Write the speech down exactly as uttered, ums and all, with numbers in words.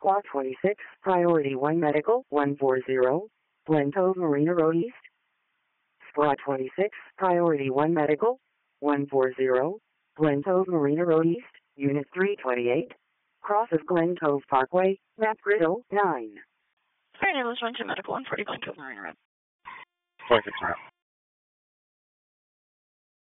Squad twenty-six, Priority one Medical, one four zero, Glen Cove Marina Road East. Squad twenty-six, Priority one Medical, one four zero, Glen Cove Marina Road East, Unit three twenty-eight, cross of Glen Cove Parkway, map grid oh nine. Alright, let's run to Medical one forty Glen Cove Marina Road. twenty-six route.